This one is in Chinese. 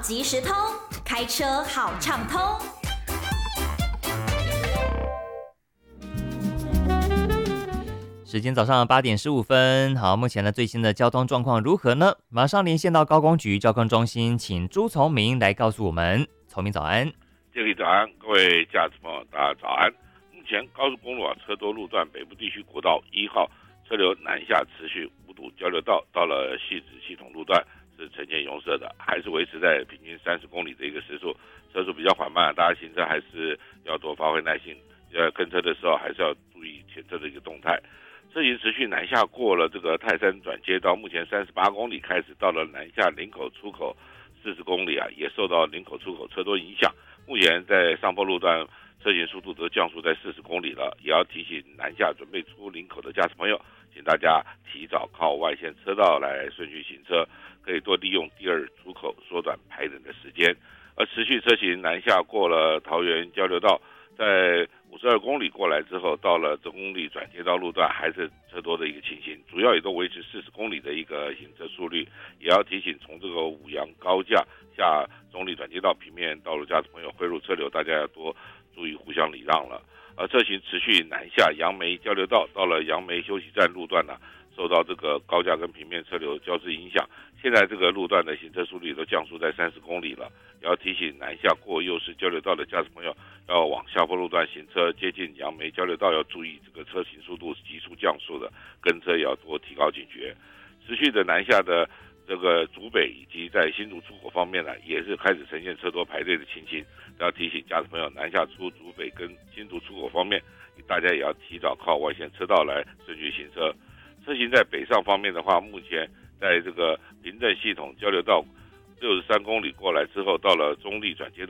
即时通，开车好畅通。 时间早上8:15，好，目前的最新的交通状况如何呢？马上连线到高工局交通中心，请朱从明来告诉我们。从明早安。 建立早安，各位驾驶朋友，大家早安。目前高速公路车多路段，北部地区国道1号车流南下持续5堵交流道，到了汐止系统路段是呈现拥塞的，还是维持在平均30公里的一个时速，车速比较缓慢，大家行车还是要多发挥耐心，跟车的时候还是要注意前车的一个动态。车行持续南下过了这个泰山转接道，目前38公里开始到了南下林口出口40公里啊，也受到林口出口车多影响。目前在上坡路段车行速度都降速在40公里了，也要提醒南下准备出林口的驾驶朋友，请大家提早靠外线车道来顺序行车，可以多利用第二出口缩短排等的时间。而持续车行南下过了桃园交流道，在52公里过来之后，到了中立转接道路段还是车多的一个情形，主要也都维持40公里的一个行车速率。也要提醒从这个五杨高架下中立转接道平面道路驾驶朋友汇入车流，大家要多注意互相礼让了。车行持续南下杨梅交流道，到了杨梅休息站路段呢，受到这个高架跟平面车流交织影响，现在这个路段的行车速率都降速在30公里了。也要提醒南下过右势交流道的驾驶朋友，要往下坡路段行车，接近杨梅交流道要注意这个车行速度急速降速的，跟车也要多提高警觉。持续的南下的这个竹北以及在新竹出口方面呢，也是开始呈现车多排队的情形。要提醒驾驶朋友，南下出竹北跟新竹出口方面，大家也要提早靠外线车道来顺序行车。车行在北上方面的话，目前在这个平镇系统交流道63公里过来之后，到了中立转接道